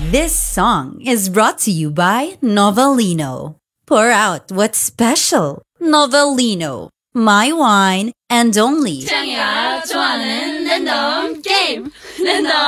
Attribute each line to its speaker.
Speaker 1: This song is brought to you by Novelino. Pour out what's special. Novelino. My wine and only.
Speaker 2: 취향이가 좋아하는 랜덤 게임 랜덤